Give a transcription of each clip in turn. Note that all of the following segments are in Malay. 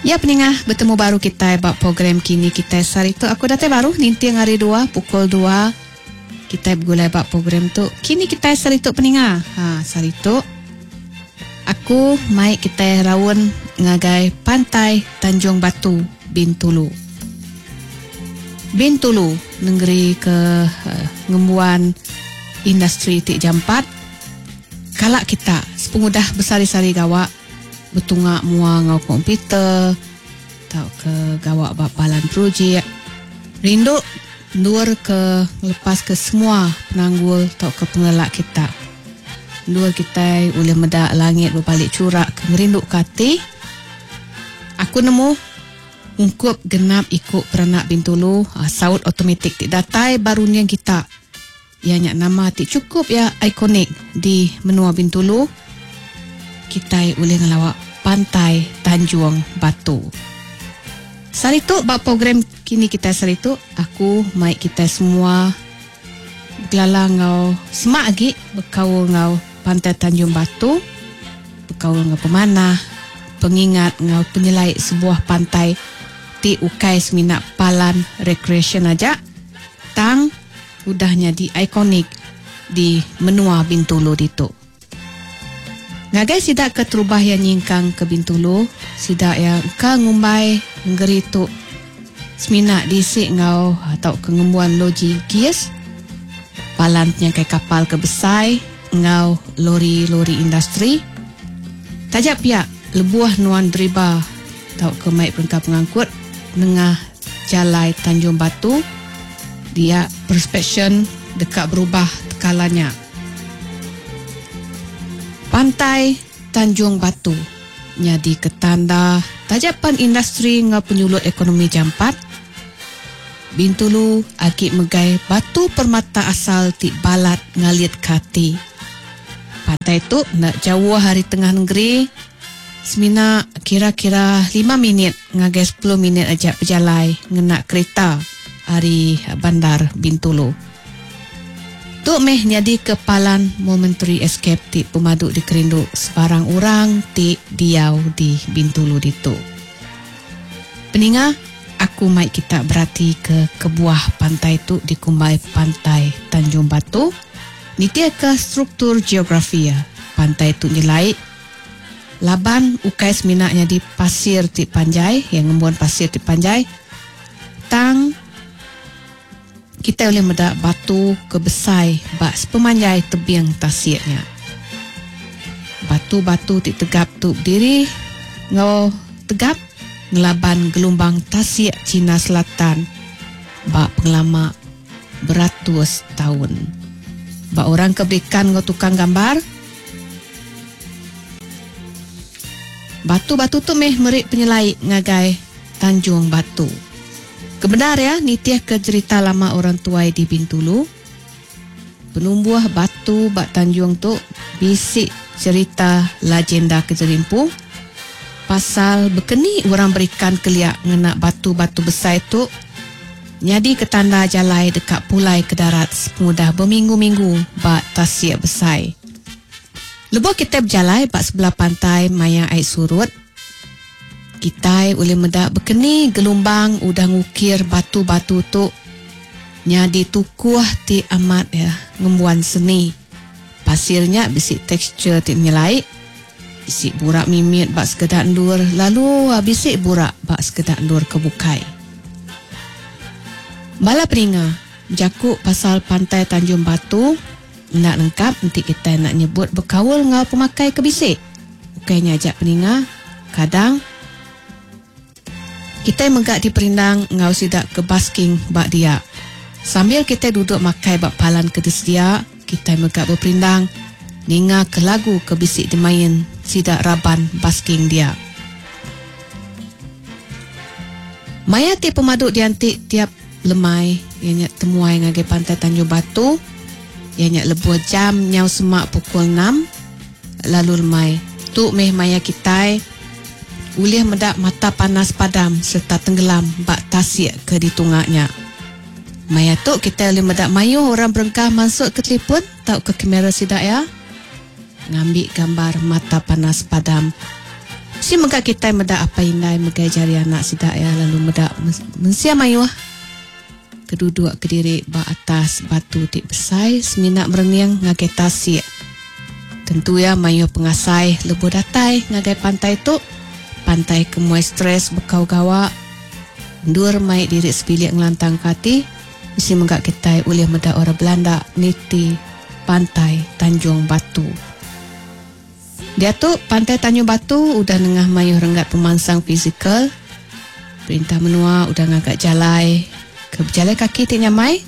Ya peningah, bertemu baru kita bab program kini kita sarito. Aku datang baru ninti hari 2 pukul 2 kita bergulai bab program tu. Kini kita sarito peningah. Sarito. Aku mai kita rawon ngagai pantai Tanjung Batu Bintulu. Bintulu negeri ke ngembuan industri tik jampat. Kalak kita sepengudah besari-sari gawak betungak mua ngau komputer tau ke gawak bapalan projek rindu nur ke lepas ke semua penanggul tau ke pengelak kita nur kita boleh medak langit berbalik curak ke merinduk kati. Aku nemu ungkup genap ikut peranak Bintulu saut otomatik ti datai barunya kita ianya nama ti cukup ya ikonik di menua Bintulu. Kita boleh ngelawak pantai Tanjung Batu. Saritu bab program kini kita saritu aku mai kita semua gelala ngau semak lagi berkaul ngau pantai Tanjung Batu, berkaul ngau pemanah, pengingat ngau penyelai sebuah pantai ti ukai seminak palan recreation aja tang udahnya di ikonik di menua Bintulu ditu. Ngagai sidak ke terubah yang nyingkang ke Bintulu, sidak yang ka ngumbai ngeritu seminak disik ngau atau kengembuan loji kies palantnya kai kapal ke besai ngau lori-lori industri tajak pihak lebuah nuan driba atau ke mai perengkap pengangkut nengah jalai Tanjung Batu dia perspection dekat berubah tekalanya. Pantai Tanjung Batu nyadi ketanda tajapan industri ngau penyulut ekonomi jampat. Bintulu akik megai batu permata asal ti balat ngalit kati. Pantai tu nak jauh hari tengah negeri semina kira-kira 5 minit ngagai 10 minit aja berjalai ngenak kereta hari bandar Bintulu. Tu meh nyadi kepalan momentary escape ti pemaduk di kerinduk sebarang orang ti diau di Bintulu ditu. Peninga, aku mai kita berarti ke kebuah pantai tu dikumbai pantai Tanjung Batu. Nitia ke struktur geografi ya. Pantai tu nilai laban ukai seminaknya di pasir ti Panjai yang ngembuan pasir ti Panjai. Tang kita boleh medak batu ke besai bak sepemanjai tebing tasirnya. Batu-batu ti tegap tu berdiri ngau tegap ngelaban gelombang tasir Cina Selatan bak pengelama beratus tahun. Bak orang keberikan ngau tukang gambar. Batu-batu tu meh merik penyelai ngagai Tanjung Batu. Kebenar ya, nitiah ke cerita lama orang tuai di Bintulu. Penumbuh batu bak Tanjung tu bisik cerita legenda kejerimpu. Pasal berkeni orang berikan keliak ngenak batu-batu besar tu. Nyadi ketanda jalai dekat pulai ke darat semudah berminggu-minggu bak tasik besar. Lebuh kita berjalai bak sebelah pantai maya air surut. Kita boleh medak berkeni gelombang udah ngukir batu-batu tu nyadi tukuh ti amat ya ngembuan seni. Pasirnya bisik tekstur ti nyelai. Bisik burak mimit bak sekedak endur lalu bisik burak bak sekedak endur kebukai. Bala peringa jakuk pasal pantai Tanjung Batu nak lengkap nanti kita nak nyebut berkawal ngau pemakai kebisik. Bukainya ajak peninga kadang kita megak di perindang ngau sidak ke basking bak dia. Sambil kita duduk makai bak palan ke dia, kita megak berperindang ninga ke lagu ke bisik dimain sidak raban basking dia. Maya ti pemaduk diantik tiap lemai ianya temuai ngagai pantai Tanjung Batu. Ianya lebuh jam nyau semak pukul 6 lalu lemai. Tu meh maya kita ulih medak mata panas padam serta tenggelam bak tasik ke ditungaknya. Maya tu kita boleh medak mayu orang berengkah masuk ke telefon tau ke kamera sidak ya. Ngambil gambar mata panas padam Si mega kita meda apa indai mega jari anak sidak ya lalu meda mensia mayu keduduk kediri ba atas batu tik besai seminak merengiang ngagai tasik. Tentu ya mayu pengasai lebu datai ngagai pantai tu pantai kemuai stres bekau gawa ndur mai diri sebilik ngelantang kati isi mega kita ulih meda orang Belanda niti pantai Tanjung Batu. Dia tu pantai Tanjung Batu udah nengah mayu renggat pemansang fizikal. Perintah menua udah ngagak jalai ke berjalan kaki tik nyamai.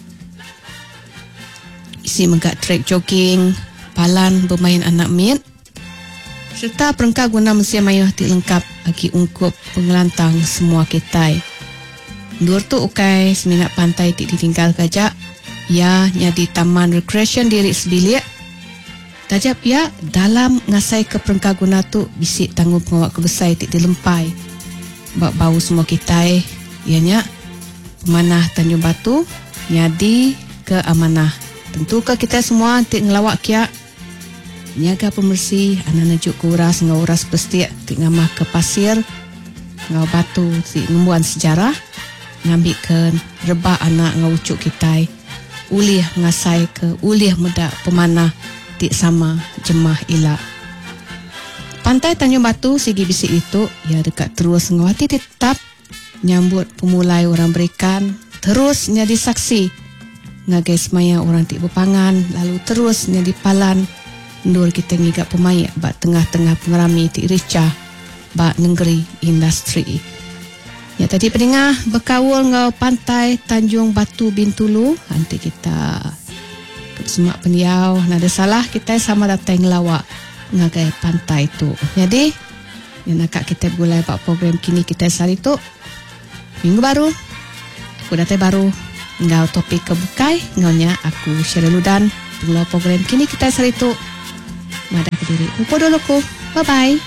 Isi megak trek jogging, palan bermain anak mit. Serta perengkah guna mesia mayu tik lengkap bagi ungkup pengelantang semua kitai. Dur tu ukai seminat pantai tik ditinggal kajak. Ya nyadi taman recreation diri sebilik. Tajap ya dalam ngasai ke perengkah guna tu bisik tanggung pengawak kebesai tik dilempai. Bak bau semua kitai. Ianya pemanah Tanjung Batu nyadi ke amanah. Tentu ke kita semua tik ngelawak kia nyaga pemersih anak najuk kuras ngauras pestik tik ngamah ke pasir ngau batu tik ngembuan sejarah ngambil ke rebah anak ngaucuk kitai ulih ngasai ke ulih medak pemanah tik sama jemah ilak. Pantai Tanjung Batu sigi bisik itu ya dekat terus ngawati tetap nyambut pemulai orang berikan terus nyadi saksi ngagai semaya orang tik berpangan lalu terus nyadi palan ndur kita ngigak pemayak bak tengah-tengah pengerami tik rica bak negeri industri. Ya tadi pendengar berkawal ngau pantai Tanjung Batu Bintulu nanti kita semak pendiau nada salah kita sama datang ngelawak ngagai pantai tu. Jadi yang nak kita mulai pak program kini kita sari tu minggu baru aku datang baru ngau topik kebukai ngaunya aku Sheryl Ludan pulau program kini kita sari tu madah kediri upo dulu ku bye bye.